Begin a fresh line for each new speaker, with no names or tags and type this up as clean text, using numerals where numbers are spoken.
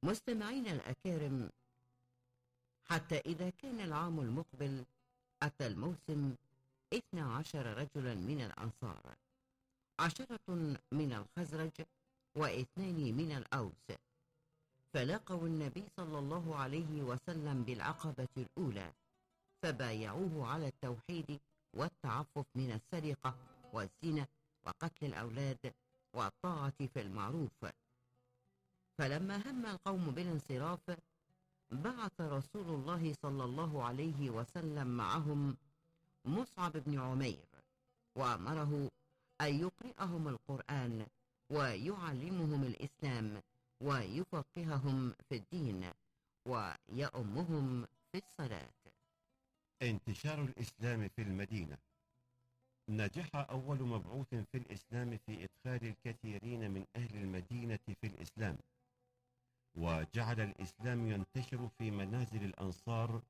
مستمعين الأكارم، حتى إذا كان العام المقبل أتى الموسم 12 رجلا من الأنصار، 10 من الخزرج و2 من الأوس، فلاقوا النبي صلى الله عليه وسلم بالعقبة الأولى، فبايعوه على التوحيد والتعفف من السرقة والزنا وقتل الأولاد والطاعة في المعروف. فلما هم القوم بالانصراف بعث رسول الله صلى الله عليه وسلم معهم مصعب بن عمير، وأمره أن يقرئهم القرآن ويعلمهم الإسلام ويفقههم في الدين ويؤمهم في الصلاة.
انتشار الإسلام في المدينة. نجح أول مبعوث في الإسلام في إدخال الكثيرين من أهل المدينة في الإسلام، وجعل الإسلام ينتشر في منازل الأنصار